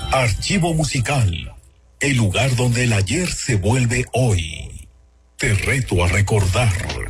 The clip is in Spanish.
Archivo musical, el lugar donde el ayer se vuelve hoy. Te reto a recordar.